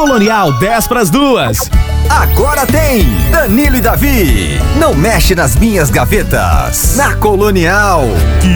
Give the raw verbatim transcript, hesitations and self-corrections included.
Colonial dez pras duas. Agora tem Danilo e Davi. Não mexe nas minhas gavetas. Na Colonial. Que